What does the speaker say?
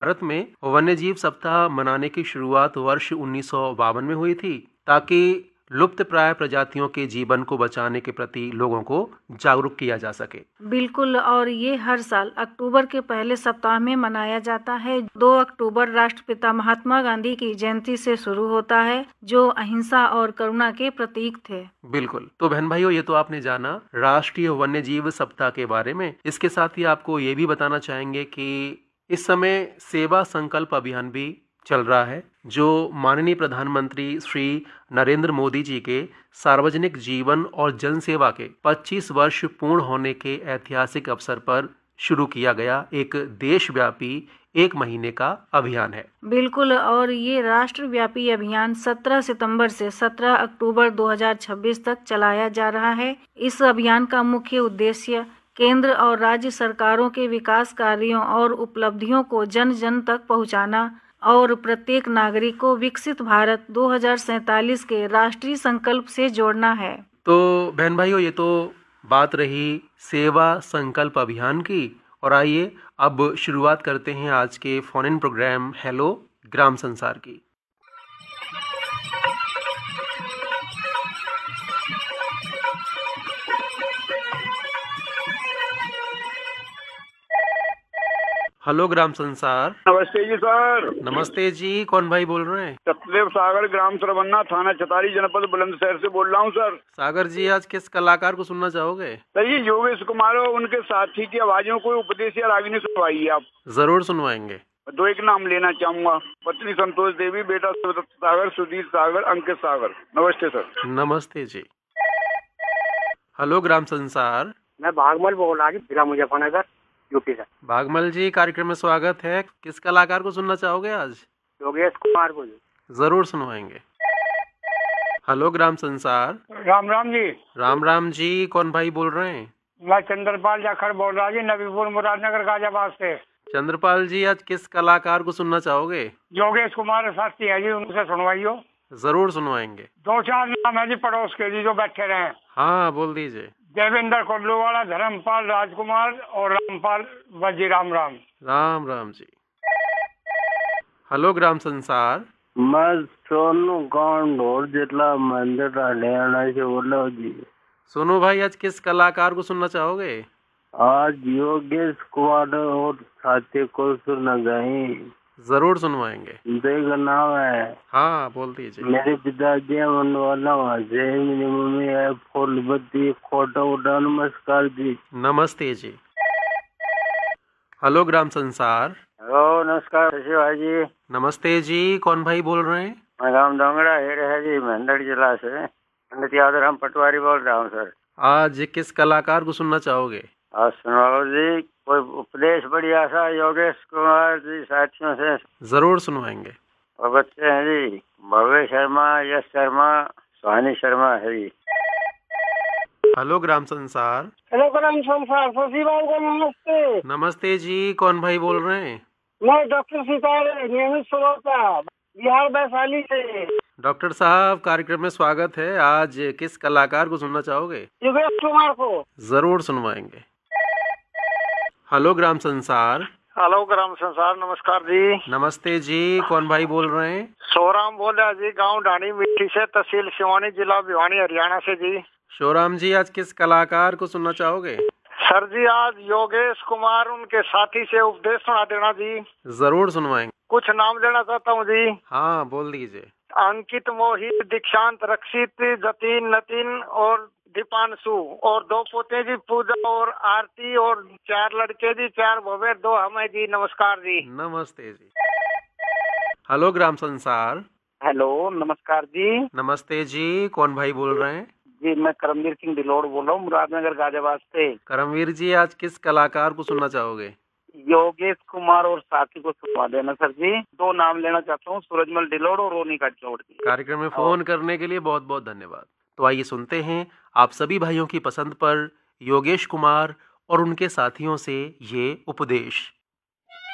भारत में वन्यजीव सप्ताह मनाने की शुरुआत वर्ष 1952 में हुई थी, ताकि लुप्त प्राय प्रजातियों के जीवन को बचाने के प्रति लोगों को जागरूक किया जा सके। बिल्कुल, और ये हर साल अक्टूबर के पहले सप्ताह में मनाया जाता है। 2 अक्टूबर राष्ट्रपिता महात्मा गांधी की जयंती से शुरू होता है, जो अहिंसा और करुणा के प्रतीक थे। बिल्कुल। तो बहन भाइयों, ये तो आपने जाना राष्ट्रीय वन्यजीव सप्ताह के बारे में। इसके साथ ही आपको ये भी बताना चाहेंगे कि इस समय सेवा संकल्प अभियान भी चल रहा है, जो माननीय प्रधानमंत्री श्री नरेंद्र मोदी जी के सार्वजनिक जीवन और जनसेवा के 25 वर्ष पूर्ण होने के ऐतिहासिक अवसर पर शुरू किया गया एक देशव्यापी 1 महीने का अभियान है। बिल्कुल, और ये राष्ट्रव्यापी अभियान 17 सितंबर से 17 अक्टूबर 2026 तक चलाया जा रहा है। इस अभियान का मुख्य उद्देश्य केंद्र और राज्य सरकारों के विकास कार्यों और उपलब्धियों को जन जन तक पहुंचाना और प्रत्येक नागरिक को विकसित भारत 2047 के राष्ट्रीय संकल्प से जोड़ना है। तो बहन भाइयों, ये तो बात रही सेवा संकल्प अभियान की, और आइए अब शुरुआत करते हैं आज के फोन इन प्रोग्राम हेलो ग्राम संसार की। हेलो ग्राम संसार। नमस्ते जी सर। नमस्ते जी, कौन भाई बोल रहे हैं? सतदेव सागर, ग्राम सरवन्ना, थाना छतारी, जनपद बुलंदशहर से बोल रहा हूँ सर। सागर जी, आज किस कलाकार को सुनना चाहोगे? सर ये योगेश कुमार और उनके साथी की आवाजों को उपदेश या रागिनी सुनवाइए आप। जरूर सुनवाएंगे। 2 एक नाम लेना चाहूंगा। पत्नी संतोष देवी, बेटा सागर, सुधीर सागर, अंकित सागर। नमस्ते सर। नमस्ते जी। हेलो ग्राम संसार। मैं भागमल बोल रहा हूँ, जिला मुजफ्फरनगर, यूपी से। भागमल जी, कार्यक्रम में स्वागत है। किस कलाकार को सुनना चाहोगे आज? योगेश कुमार को। जरूर सुनवाएंगे। हेलो ग्राम संसार। राम राम जी। राम राम जी, कौन भाई बोल रहे हैं? मैं चंद्रपाल जाखड़ बोल रहा जी, नबीपुर मुरादनगर गाजियाबाद से। चंद्रपाल जी, आज किस कलाकार को सुनना चाहोगे? योगेश कुमार साथी है जी, उनसे सुनवाइयो। जरूर सुनवाएंगे। 2-4 नाम है जी पड़ोस के जी जो बैठे रहे। हाँ, बोल दीजिए। देवेंद्र कोल्लूवाला, धर्मपाल राजकुमार और रामपाल वजी। राम राम। राम राम जी। हेलो ग्राम संसार। मैं सोनू गांव जिला मंदिर हरियाणा से बोल रहा हूँ जी। सोनू भाई, आज किस कलाकार को सुनना चाहोगे? आज योगेश कुमार और साथी को सुना गए। जरूर सुनवाएंगे। देखो नाम है। हाँ, बोल दीजिए। मेरे पिताजी है मनवाला, मेरी मम्मी है फूलबत्ती खोटा उठा। नमस्कार जी। नमस्ते जी। हेलो ग्राम संसार। हेलो, नमस्कार भाई जी। नमस्ते जी, कौन भाई बोल रहे हैं? मैं गाँव डोंगरा है जी, मेंढर जिला से। पंडित यादव पटवारी बोल रहा हूँ सर। आज किस कलाकार को सुनना चाहोगे? और सुनाओ जी, कोई उपदेश बढ़िया सा योगेश कुमार जी साथियों से। जरूर सुनवाएंगे। और बच्चे हैं जी भव्य शर्मा, यश शर्मा, सुहानी शर्मा है जी। हेलो ग्राम संसार। हेलो ग्राम संसार, शशिलाल को नमस्ते। नमस्ते जी, कौन भाई बोल रहे हैं? मैं डॉक्टर सितारे, नियमित श्रोता, बिहार वैशाली से। डॉक्टर साहब, कार्यक्रम में स्वागत है। आज किस कलाकार को सुनना चाहोगे? योगेश कुमार को। जरूर सुनवाएंगे। हेलो ग्राम संसार। हेलो ग्राम संसार, नमस्कार जी। नमस्ते जी, कौन भाई बोल रहे हैं? सोराम बोल रहा जी, गांव ढाणी मिट्टी से, तहसील सिवानी, जिला भिवानी, हरियाणा से जी। शोराम जी, आज किस कलाकार को सुनना चाहोगे? सर जी, आज योगेश कुमार उनके साथी से उपदेश सुना देना जी। जरूर सुनवाएंगे। कुछ नाम लेना चाहता हूँ जी। हाँ, बोल दीजिए। अंकित, मोहित, दीक्षांत, रक्षित, जतीन, नतीन और दीपांशु, और 2 पोते जी, पूजा और आरती, और 4 लड़के जी, 4 भवे, 2 हमें जी। नमस्कार जी। नमस्ते जी। हेलो ग्राम संसार। हेलो, नमस्कार जी। नमस्ते जी, कौन भाई बोल रहे हैं? जी, मैं करमवीर सिंह डिलोड़ बोल रहा हूँ, मुरादनगर गाजियाबाद से। करमवीर जी, आज किस कलाकार को सुनना चाहोगे? योगेश कुमार और साथी को सुनवा देना सर जी। 2 नाम लेना चाहता हूँ, सूरजमल डिलोड़ और रोनिका चौड़ जी। कार्यक्रम में फोन करने के लिए बहुत बहुत धन्यवाद। तो आइए सुनते हैं आप सभी भाइयों की पसंद पर योगेश कुमार और उनके साथियों से ये उपदेश।